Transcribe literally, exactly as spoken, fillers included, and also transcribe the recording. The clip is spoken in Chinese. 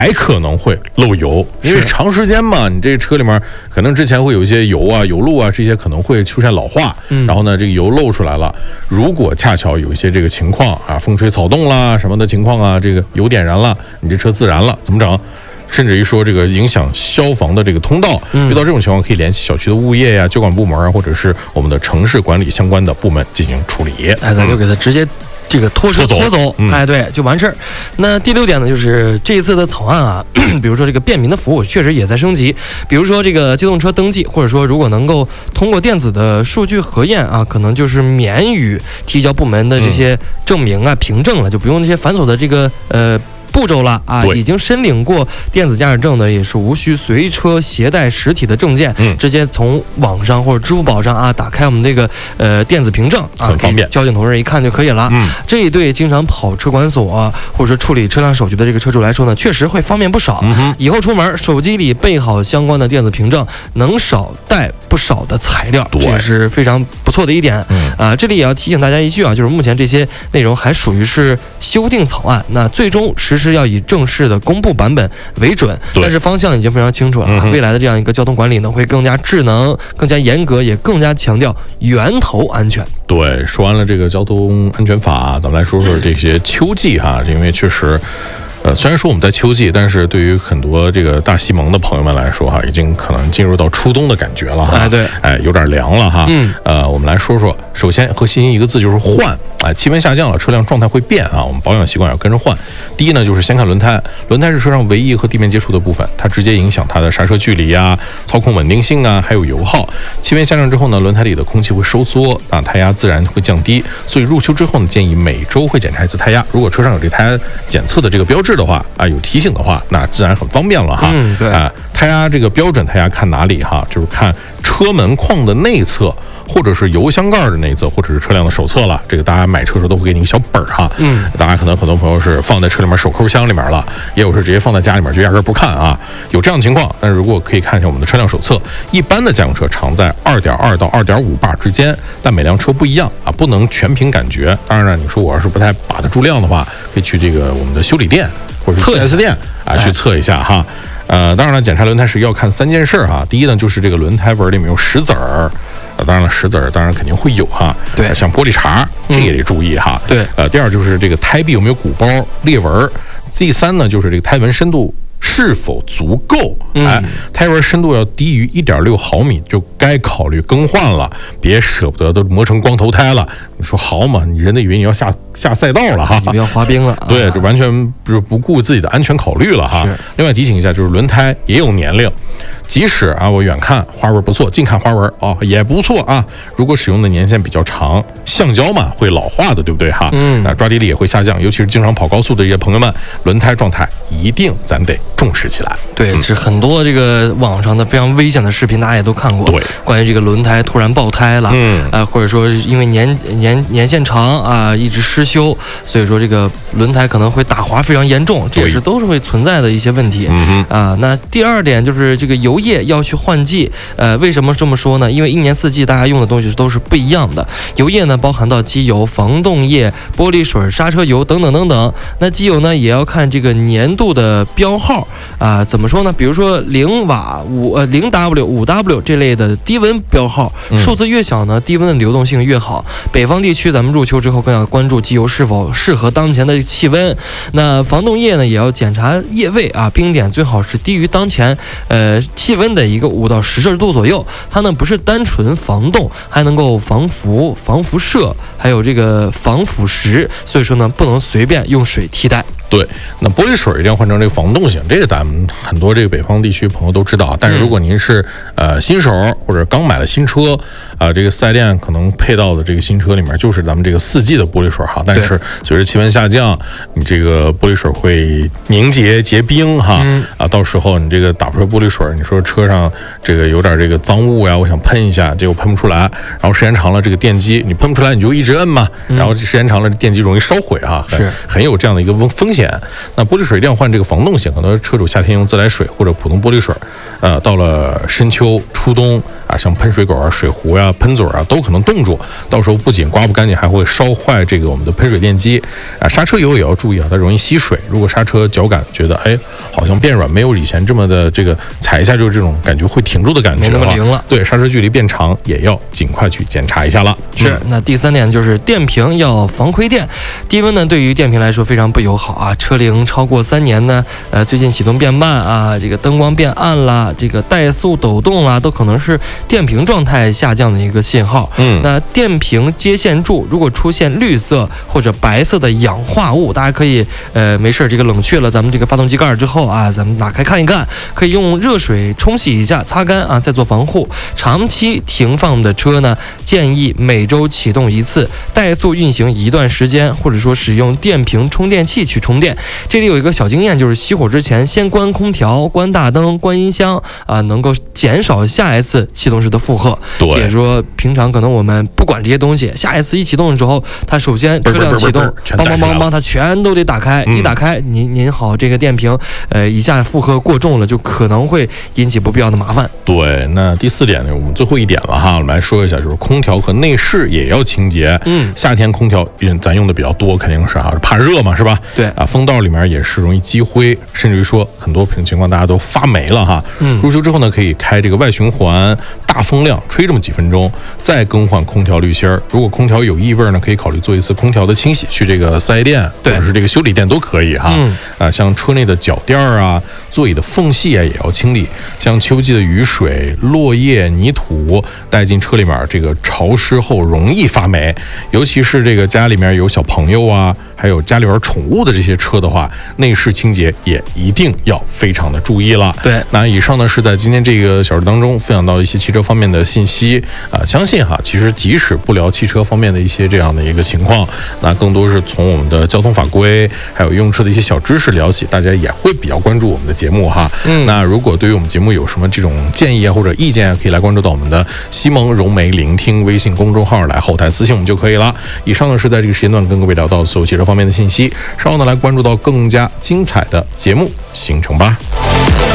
还可能会漏油，因为长时间嘛，你这车里面可能之前会有一些油啊、油路啊这些可能会出现老化，嗯、然后呢，这个油漏出来了。如果恰巧有一些这个情况啊，风吹草动啦什么的情况啊，这个油点燃了，你这车自燃了，怎么整？甚至于说这个影响消防的这个通道，嗯、遇到这种情况可以联系小区的物业呀、啊、交管部门啊，或者是我们的城市管理相关的部门进行处理。 哎，咱就给他直接。这个拖车拖走，嗯、哎，对，就完事儿。那第六点呢，就是这一次的草案啊，比如说这个便民的服务确实也在升级。比如说这个机动车登记，或者说如果能够通过电子的数据核验啊，可能就是免于提交部门的这些证明啊、凭证了，就不用那些繁琐的这个呃。步骤了啊，已经申领过电子驾驶证的，也是无需随车携带实体的证件，嗯，直接从网上或者支付宝上啊，打开我们这个呃电子凭证啊， 很方便， 交警同志一看就可以了。嗯，这一对经常跑车管所、啊、或者说处理车辆手续的这个车主来说呢，确实会方便不少。嗯、以后出门手机里备好相关的电子凭证，能少带不少的材料，这也是非常不错的一点。嗯啊，这里也要提醒大家一句啊，就是目前这些内容还属于是修订草案，那最终实是要以正式的公布版本为准，但是方向已经非常清楚了、啊。嗯、未来的这样一个交通管理呢，会更加智能、更加严格，也更加强调源头安全。 对，说完了这个交通安全法，咱们来说说这些秋季哈，因为确实。呃，虽然说我们在秋季，但是对于很多这个大西蒙的朋友们来说哈，已经可能进入到初冬的感觉了哈。 哎，对， 哎，有点凉了哈。嗯。呃，我们来说说，首先核心一个字就是换。哎，气温下降了，车辆状态会变啊，我们保养习惯要跟着换。第一呢，就是先看轮胎，轮胎是车上唯一和地面接触的部分，它直接影响它的刹车距离啊、操控稳定性啊，还有油耗。气温下降之后呢，轮胎里的空气会收缩啊，胎压自然会降低。所以入秋之后呢，建议每周会检查一次胎压。如果车上有这胎压检测的这个标志的话啊，有提醒的话，那自然很方便了哈。 嗯，对啊，胎压这个标准胎压看哪里哈？就是看车门框的内侧。或者是油箱盖的内侧，或者是车辆的手册了，这个大家买车的时候都会给你一个小本儿哈。嗯，大家可能很多朋友是放在车里面手扣箱里面了，也有是直接放在家里面就压根不看啊，有这样的情况。但是如果可以看一下我们的车辆手册，一般的家用车常在二点二到二点五巴之间，但每辆车不一样啊，不能全凭感觉。当然了，你说我要是不太把得住量的话，可以去这个我们的修理店或者是 四 S 店啊去测一下哈。呃，当然了，检查轮胎时要看三件事哈。第一呢，就是这个轮胎纹里面有石子儿。呃，当然了，石子儿当然肯定会有哈， 对， 呃、像玻璃碴，这个也得注意哈。 嗯、对， 呃，第二就是这个胎壁有没有鼓包裂纹，第三呢就是这个胎纹深度是否足够，哎，胎纹深度要低于一点六毫米就该考虑更换了，别舍不得都磨成光头胎了。你说好嘛？你人家以为你要下下赛道了哈， 你要滑冰了，啊、 对，这完全不是不顾自己的安全考虑了哈。另外提醒一下，就是轮胎也有年龄。即使啊，我远看花纹不错，近看花纹哦也不错啊。如果使用的年限比较长，橡胶嘛会老化的，对不对哈？嗯，啊，抓地力也会下降，尤其是经常跑高速的这些朋友们，轮胎状态一定咱得重视起来。 对， 嗯、 是很多这个网上的非常危险的视频，大家也都看过。 对， 关于这个轮胎突然爆胎了，嗯，啊、呃，或者说因为年年年限长啊，一直失修，所以说这个轮胎可能会打滑非常严重，这也是都是会存在的一些问题。嗯啊，那第二点就是这个油液要去换季，呃，为什么这么说呢？因为一年四季大家用的东西都是不一样的。油液呢，包含到机油、防冻液、玻璃水、刹车油等等等等。那机油呢，也要看这个年度的标号啊、呃，怎么说呢？比如说零瓦、五呃零 W、五 W 这类的低温标号，数字越小呢，低温的流动性越好。北方地区咱们入秋之后更要关注机油是否适合当前的气温。那防冻液呢，也要检查液位啊，冰点最好是低于当前呃气温的一个五到十摄氏度左右。它呢不是单纯防冻，还能够防腐、防辐射，还有这个防腐蚀，所以说呢不能随便用水替代。 对，那玻璃水一定要换成这个防冻型，这个咱们很多这个北方地区朋友都知道。但是如果您是呃新手或者刚买了新车，啊、呃，这个四 S 店可能配到的这个新车里面就是咱们这个四季的玻璃水哈。但是随着气温下降，你这个玻璃水会凝结结冰哈，嗯、啊，到时候你这个打不出玻璃水，你说车上这个有点这个脏物呀，我想喷一下，结果喷不出来，然后时间长了这个电机你喷不出来，你就一直摁嘛，然后时间长了电机容易烧毁哈，很是很有这样的一个风险。 险。那玻璃水一定要换这个防冻型，很多车主夏天用自来水或者普通玻璃水，呃，到了深秋、初冬啊，像喷水口啊、水壶呀、啊、喷嘴啊，都可能冻住，到时候不仅刮不干净，还会烧坏这个我们的喷水电机啊。刹车油也要注意啊，它容易吸水。如果刹车脚感觉得哎好像变软，没有以前这么的这个踩一下就是这种感觉会停住的感觉， 没那么灵了。 对，刹车距离变长也要尽快去检查一下了。 是， 嗯、 那第三点就是电瓶要防亏电。低温呢，对于电瓶来说非常不友好啊。车龄超过三年呢，呃，最近启动变慢啊，这个灯光变暗啦，这个怠速抖动啦，都可能是电瓶状态下降的一个信号。 嗯， 那电瓶接线柱如果出现绿色或者白色的氧化物，大家可以呃没事这个冷却了咱们这个发动机盖之后啊，咱们打开看一看，可以用热水冲洗一下，擦干啊，再做防护。长期停放的车呢，建议每周启动一次，怠速运行一段时间，或者说使用电瓶充电器去充电。这里有一个小经验，就是熄火之前先关空调、关大灯、关音箱啊，能够减少下一次启动时的负荷。 对， 也就是说平常可能我们不管这些东西，下一次一启动的时候，它首先车辆启动，梆梆梆梆，它全都得打开，嗯、一打开，您您好，这个电瓶，呃，一下负荷过重了，就可能会引起不必要的麻烦。 对，那第四点呢，我们最后一点了哈，我们来说一下，就是空调和内饰也要清洁。 嗯， 夏天空调咱用的比较多，肯定是啊，怕热嘛，是吧？ 对啊，风道里面也是容易积灰，甚至于说很多情况大家都发霉了哈。 嗯， 入秋之后呢，可以开这个外循环大风量吹这么几分钟，再更换空调滤芯儿。如果空调有异味呢，可以考虑做一次空调的清洗，去这个四 S 店或者是这个修理店都可以哈。 嗯， 啊，像车内的脚垫啊、座椅的缝隙啊也要清理，像秋季的雨水、落叶、泥土带进车里面，这个潮湿后容易发霉，尤其是这个家里面有小朋友啊，还有家里边宠物的这些车的话，内饰清洁也一定要非常的注意了。 对， 那以上呢是在今天这个小时当中分享到一些汽车方面的信息啊，相信哈，其实即使不聊汽车方面的一些这样的一个情况，那更多是从我们的交通法规还有用车的一些小知识聊起，大家也会比较关注我们的节目哈。 嗯， 那如果对于我们节目有什么这种建议啊或者意见啊，可以来关注到我们的西蒙融媒聆听微信公众号来后台私信我们就可以了。以上呢是在这个时间段跟各位聊到所有汽车方面的信息，稍后呢来关注到更加精彩的节目行程吧。